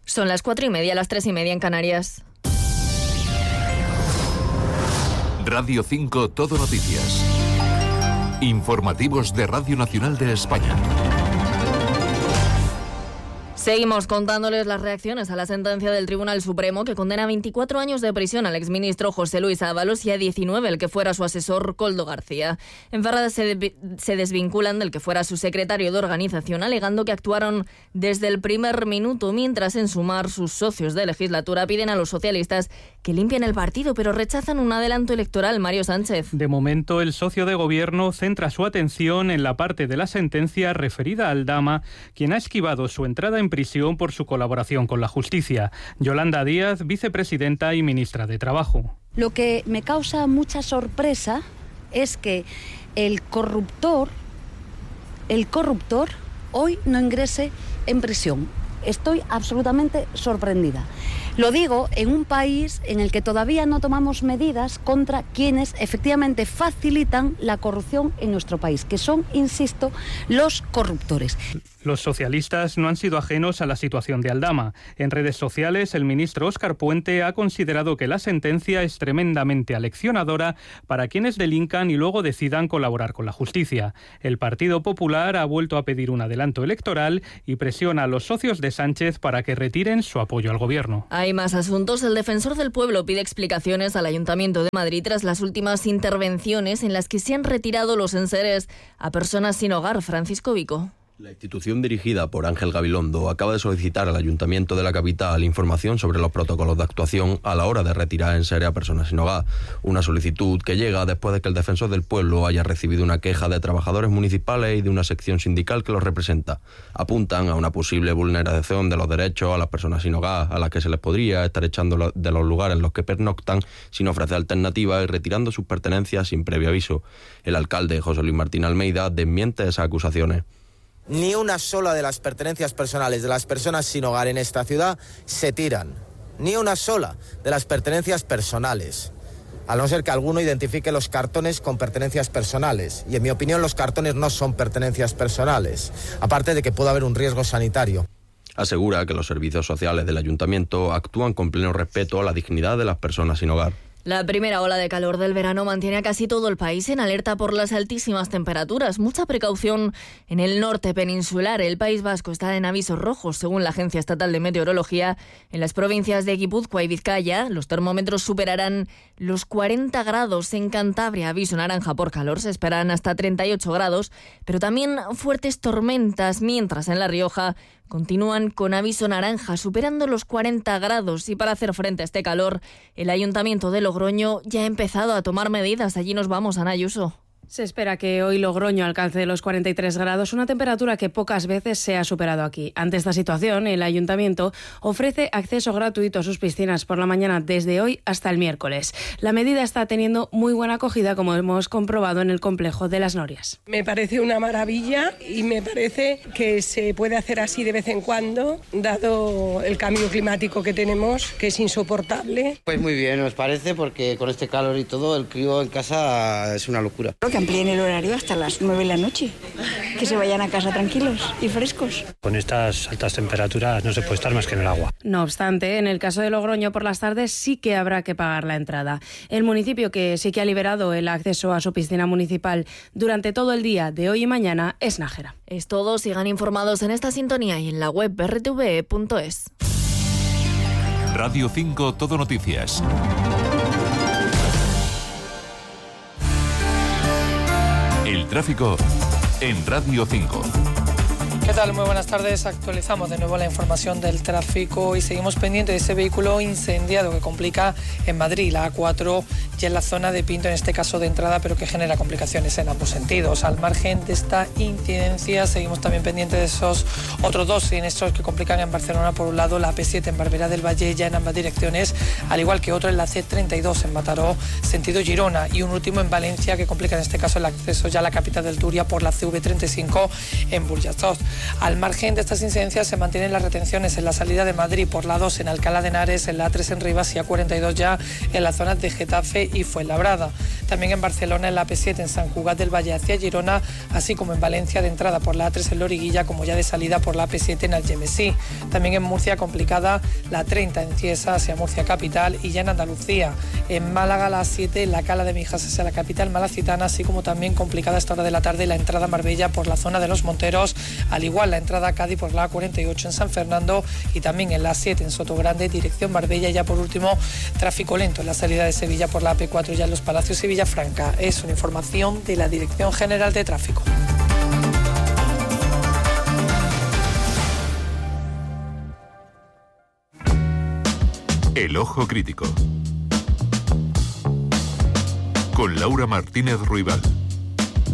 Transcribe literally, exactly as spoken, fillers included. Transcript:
Son las cuatro y media, las tres y media en Canarias. Radio cinco Todo Noticias. Informativos de Radio Nacional de España. Seguimos contándoles las reacciones a la sentencia del Tribunal Supremo que condena a veinticuatro años de prisión al exministro José Luis Ábalos y a diecinueve el que fuera su asesor Koldo García. En Ferrada se, de, se desvinculan del que fuera su secretario de organización, alegando que actuaron desde el primer minuto, mientras en Sumar sus socios de legislatura piden a los socialistas que limpien el partido, pero rechazan un adelanto electoral. Mario Sánchez. De momento, el socio de gobierno centra su atención en la parte de la sentencia referida a Aldama, quien ha esquivado su entrada en prisión por su colaboración con la justicia. Yolanda Díaz, vicepresidenta y ministra de Trabajo. Lo que me causa mucha sorpresa es que el corruptor, el corruptor hoy no ingrese en prisión. Estoy absolutamente sorprendida. Lo digo en un país en el que todavía no tomamos medidas contra quienes efectivamente facilitan la corrupción en nuestro país, que son, insisto, los corruptores. Los socialistas no han sido ajenos a la situación de Aldama. En redes sociales, el ministro Óscar Puente ha considerado que la sentencia es tremendamente aleccionadora para quienes delincan y luego decidan colaborar con la justicia. El Partido Popular ha vuelto a pedir un adelanto electoral y presiona a los socios de Sánchez para que retiren su apoyo al gobierno. Hay más asuntos. El defensor del pueblo pide explicaciones al Ayuntamiento de Madrid tras las últimas intervenciones en las que se han retirado los enseres a personas sin hogar. Francisco Vico. La institución dirigida por Ángel Gabilondo acaba de solicitar al Ayuntamiento de la capital información sobre los protocolos de actuación a la hora de retirar enseres a personas sin hogar. Una solicitud que llega después de que el defensor del pueblo haya recibido una queja de trabajadores municipales y de una sección sindical que los representa. Apuntan a una posible vulneración de los derechos a las personas sin hogar, a las que se les podría estar echando de los lugares en los que pernoctan sin ofrecer alternativas y retirando sus pertenencias sin previo aviso. El alcalde, José Luis Martín Almeida, desmiente esas acusaciones. Ni una sola de las pertenencias personales de las personas sin hogar en esta ciudad se tiran. Ni una sola de las pertenencias personales. A no ser que alguno identifique los cartones con pertenencias personales. Y en mi opinión los cartones no son pertenencias personales. Aparte de que puede haber un riesgo sanitario. Asegura que los servicios sociales del ayuntamiento actúan con pleno respeto a la dignidad de las personas sin hogar. La primera ola de calor del verano mantiene a casi todo el país en alerta por las altísimas temperaturas. Mucha precaución en el norte peninsular. El País Vasco está en avisos rojos, según la Agencia Estatal de Meteorología. En las provincias de Guipúzcoa y Vizcaya, los termómetros superarán los cuarenta grados. En Cantabria, aviso naranja por calor, se esperan hasta treinta y ocho grados, pero también fuertes tormentas, mientras en La Rioja continúan con aviso naranja, superando los cuarenta grados. Y para hacer frente a este calor, el Ayuntamiento de Logroño ya ha empezado a tomar medidas. Allí nos vamos, Ana Ayuso. Se espera que hoy Logroño alcance los cuarenta y tres grados, una temperatura que pocas veces se ha superado aquí. Ante esta situación, el Ayuntamiento ofrece acceso gratuito a sus piscinas por la mañana desde hoy hasta el miércoles. La medida está teniendo muy buena acogida, como hemos comprobado en el complejo de Las Norias. Me parece una maravilla y me parece que se puede hacer así de vez en cuando, dado el cambio climático que tenemos, que es insoportable. Pues muy bien, nos parece, porque con este calor y todo, el crío en casa es una locura. Que amplíen el horario hasta las nueve de la noche, que se vayan a casa tranquilos y frescos. Con estas altas temperaturas no se puede estar más que en el agua. No obstante, en el caso de Logroño, por las tardes sí que habrá que pagar la entrada. El municipio que sí que ha liberado el acceso a su piscina municipal durante todo el día de hoy y mañana es Nájera. Es todo, sigan informados en esta sintonía y en la web erre te ve punto es. Radio cinco Todo Noticias. El tráfico en Radio cinco. ¿Qué tal? Muy buenas tardes. Actualizamos de nuevo la información del tráfico y seguimos pendientes de ese vehículo incendiado que complica en Madrid, la A cuatro, y en la zona de Pinto, en este caso de entrada, pero que genera complicaciones en ambos sentidos. Al margen de esta incidencia, seguimos también pendientes de esos otros dos siniestros que complican en Barcelona. Por un lado, la A P siete en Barberá del Valle, ya en ambas direcciones, al igual que otro en la C treinta y dos en Mataró, sentido Girona, y un último en Valencia que complica en este caso el acceso ya a la capital del Turia por la C V treinta y cinco en Burjasot. Al margen de estas incidencias se mantienen las retenciones en la salida de Madrid por la dos en Alcalá de Henares, en la A tres en Rivas y A cuarenta y dos ya en las zonas de Getafe y Fuenlabrada. También en Barcelona en la A P siete en San Cugat del Valle hacia Girona, así como en Valencia de entrada por la A tres en Loriguilla, como ya de salida por la A P siete en Algemesí. También en Murcia complicada la treinta en Cieza hacia Murcia capital y ya en Andalucía. En Málaga la A siete en la Cala de Mijas hacia la capital malacitana, así como también complicada a esta hora de la tarde la entrada a Marbella por la zona de Los Monteros, al igual la entrada a Cádiz por la A cuarenta y ocho en San Fernando y también en la A siete en Sotogrande, dirección Marbella, y ya por último tráfico lento en la salida de Sevilla por la A P cuatro ya en Los Palacios y Villafranca. Es una información de la Dirección General de Tráfico. El Ojo Crítico con Laura Martínez Ruibal.